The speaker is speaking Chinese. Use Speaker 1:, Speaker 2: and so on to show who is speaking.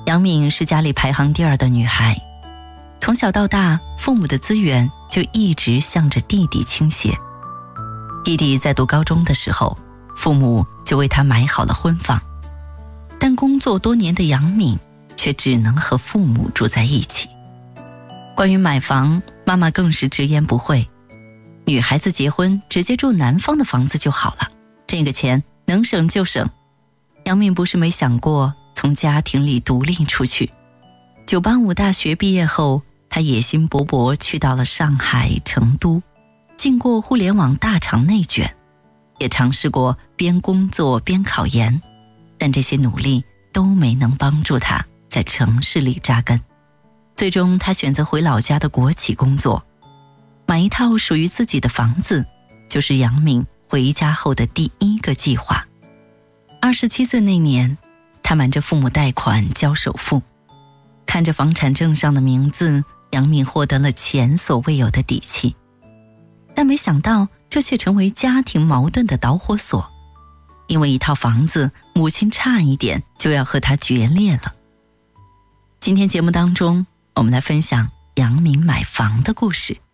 Speaker 1: 杨敏是家里排行第2的女孩，从小到大，父母的资源就一直向着弟弟倾斜。弟弟在读高中的时候，父母就为他买好了婚房，但工作多年的杨敏却只能和父母住在一起。关于买房，妈妈更是直言不讳，女孩子结婚直接住南方的房子就好了，这个钱能省就省。杨敏不是没想过从家庭里独立出去。985大学毕业后，她野心勃勃去到了上海、成都，经过互联网大厂内卷，也尝试过边工作边考研，但这些努力都没能帮助她在城市里扎根。最终她选择回老家的国企工作，买一套属于自己的房子，就是杨敏回家后的第一个计划。27岁那年，她瞒着父母贷款交首付，看着房产证上的名字，杨敏获得了前所未有的底气。但没想到这却成为家庭矛盾的导火索，因为一套房子，母亲差一点就要和她决裂了。今天节目当中，我们来分享杨敏买房的故事。